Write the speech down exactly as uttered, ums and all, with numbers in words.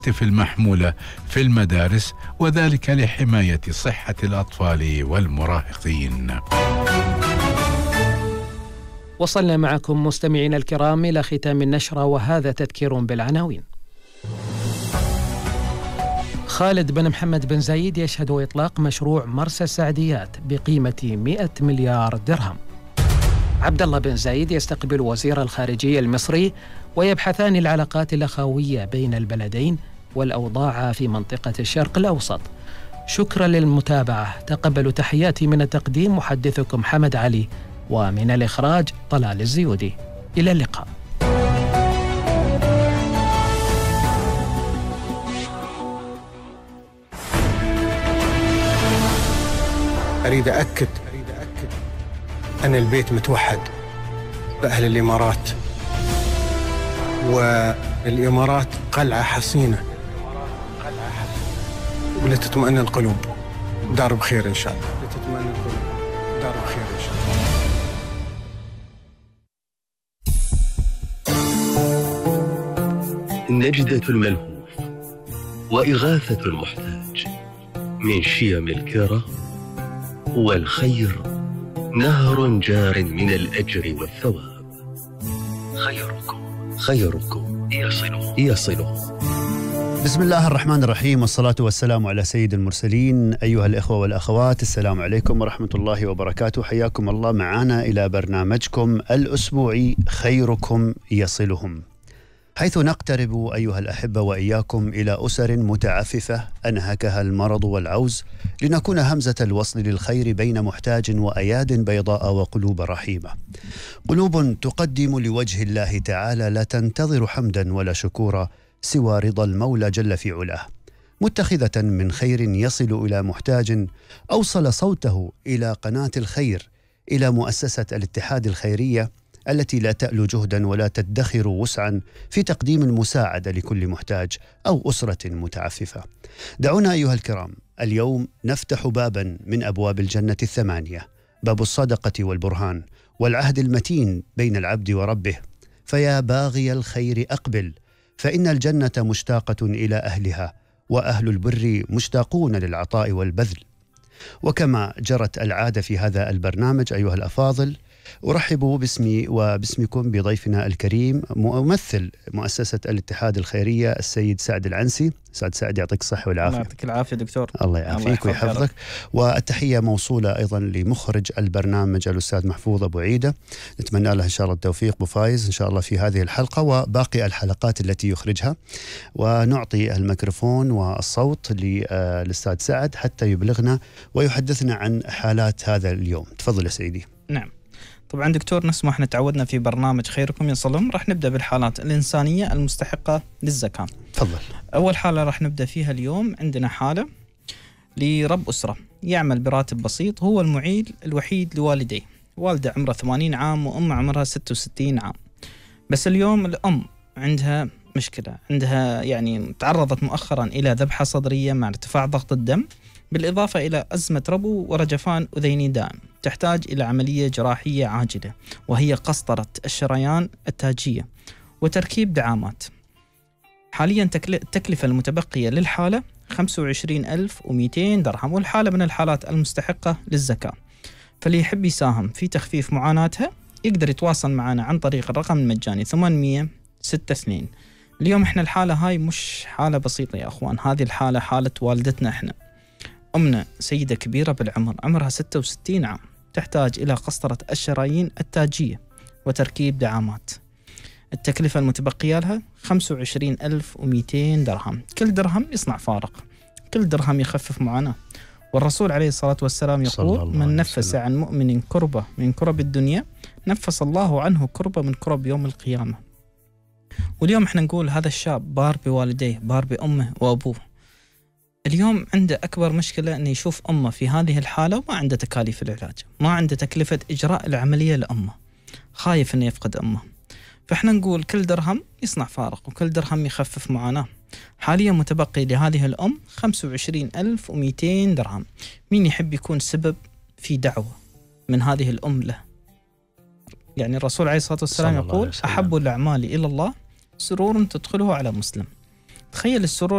الهواتف المحمولة في المدارس، وذلك لحماية صحة الأطفال والمراهقين. وصلنا معكم مستمعين الكرام إلى ختام النشرة، وهذا تذكير بالعناوين. خالد بن محمد بن زايد يشهد إطلاق مشروع مرسى السعديات بقيمة مئة مليار درهم. عبد الله بن زايد يستقبل وزير الخارجية المصري، ويبحثان العلاقات الأخوية بين البلدين والأوضاع في منطقة الشرق الأوسط. شكرا للمتابعة، تقبلوا تحياتي من التقديم محدثكم حمد علي، ومن الإخراج طلال الزيودي. إلى اللقاء. أريد أكد أن البيت متوحد بأهل الإمارات، والإمارات قلعة حصينة ولتطمئن القلوب. دار بخير إن شاء الله. لتطمئن القلوب. دار بخير إن شاء الله. نجدة الملهوف وإغاثة المحتاج من شيم الكرى، والخير نهر جار من الأجر والثواب. خيركم خيركم يصله يصله. بسم الله الرحمن الرحيم، والصلاة والسلام على سيد المرسلين. أيها الإخوة والأخوات، السلام عليكم ورحمة الله وبركاته. حياكم الله معنا إلى برنامجكم الأسبوعي خيركم يصلهم، حيث نقترب أيها الأحبة وإياكم إلى أسر متعففة أنهكها المرض والعوز، لنكون همزة الوصل للخير بين محتاج وأياد بيضاء وقلوب رحيمة، قلوب تقدم لوجه الله تعالى لا تنتظر حمدا ولا شكورا سوى رضا المولى جل في علاه، متخذة من خير يصل إلى محتاج أوصل صوته إلى قناة الخير، إلى مؤسسة الاتحاد الخيرية التي لا تألو جهدا ولا تدخر وسعا في تقديم المساعدة لكل محتاج أو أسرة متعففة. دعونا أيها الكرام اليوم نفتح بابا من أبواب الجنة الثمانية، باب الصدقة والبرهان والعهد المتين بين العبد وربه. فيا باغي الخير أقبل، فإن الجنة مشتاقة إلى أهلها، وأهل البر مشتاقون للعطاء والبذل. وكما جرت العادة في هذا البرنامج أيها الأفاضل، أرحب باسمي وباسمكم بضيفنا الكريم ممثل مؤسسة الاتحاد الخيرية السيد سعد العنسي. سعد سعد يعطيك الصحة والعافية. الله يعطيك العافية دكتور. الله يعافيك ويحفظك. والتحية موصولة أيضا لمخرج البرنامج الأستاذ محفوظ أبو عيدة، نتمنى له إن شاء الله التوفيق بفايز إن شاء الله في هذه الحلقة وباقي الحلقات التي يخرجها. ونعطي الميكروفون والصوت للأستاذ سعد حتى يبلغنا ويحدثنا عن حالات هذا اليوم. تفضل يا سيدي. نعم طبعا دكتور، نفس ما احنا تعودنا في برنامج خيركم يصلهم، راح نبدأ بالحالات الإنسانية المستحقة للزكاة. تفضل. أول حالة راح نبدأ فيها اليوم، عندنا حالة لرب أسرة يعمل براتب بسيط، هو المعيل الوحيد لوالديه، والده عمره ثمانين عام وأم عمرها ستة وستين عام. بس اليوم الأم عندها مشكلة، عندها يعني تعرضت مؤخرا إلى ذبحة صدرية مع ارتفاع ضغط الدم، بالإضافة إلى أزمة ربو ورجفان أذيني دائم، تحتاج إلى عملية جراحية عاجلة وهي قسطرة الشريان التاجية وتركيب دعامات. حاليا التكلفة المتبقية للحالة خمسة وعشرين ألف ومئتين درهم، والحالة من الحالات المستحقة للزكاة. فاللي يحب يساهم في تخفيف معاناتها يقدر يتواصل معنا عن طريق الرقم المجاني ثمانمئة وستة وستين. اليوم احنا الحالة هاي مش حالة بسيطة يا أخوان، هذه الحالة حالة والدتنا احنا. أمنا سيدة كبيرة بالعمر، عمرها ستة وستين عام، تحتاج إلى قسطرة الشرايين التاجية وتركيب دعامات. التكلفة المتبقية لها خمسة وعشرين ألف ومئتين درهم، كل درهم يصنع فارق، كل درهم يخفف معاناة. والرسول عليه الصلاة والسلام يقول: من نفس عن مؤمن كربة من كرب الدنيا نفس الله عنه كربة من كرب يوم القيامة. واليوم احنا نقول هذا الشاب بار بوالديه، بار بأمه وأبوه، اليوم عنده أكبر مشكلة أنه يشوف أمه في هذه الحالة وما عنده تكاليف العلاج، ما عنده تكلفة إجراء العملية لأمه، خايف أنه يفقد أمه. فإحنا نقول كل درهم يصنع فارق وكل درهم يخفف معاناة. حاليا متبقي لهذه الأم خمسة وعشرين ألف ومئتين درهم. مين يحب يكون سبب في دعوة من هذه الأم له؟ يعني الرسول عليه الصلاة والسلام يقول: أحب الأعمال إلى الله سرور تدخله على مسلم. تخيل السرور